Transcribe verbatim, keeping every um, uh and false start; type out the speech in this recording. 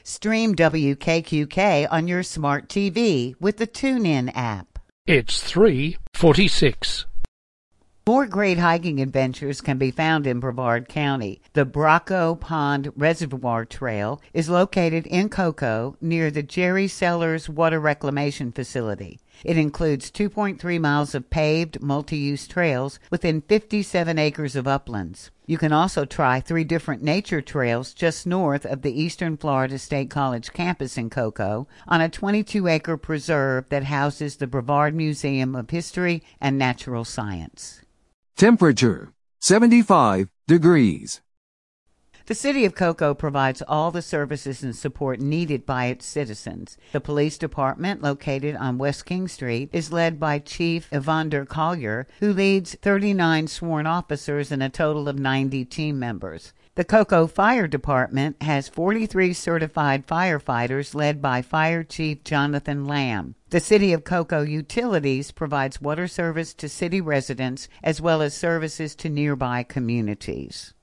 Stream W K Q K on your smart T V with the TuneIn app. It's three forty-six. More great hiking adventures can be found in Brevard County. The Bracco Pond Reservoir Trail is located in Cocoa near the Jerry Sellers Water Reclamation Facility. It includes two point three miles of paved multi-use trails within fifty-seven acres of uplands. You can also try three different nature trails just north of the Eastern Florida State College campus in Cocoa on a twenty-two acre preserve that houses the Brevard Museum of History and Natural Science. Temperature, seventy-five degrees. The City of Cocoa provides all the services and support needed by its citizens. The police department, located on West King Street, is led by Chief Evander Collier, who leads thirty-nine sworn officers and a total of ninety team members. The Cocoa Fire Department has forty-three certified firefighters led by Fire Chief Jonathan Lamb. The City of Cocoa Utilities provides water service to city residents as well as services to nearby communities.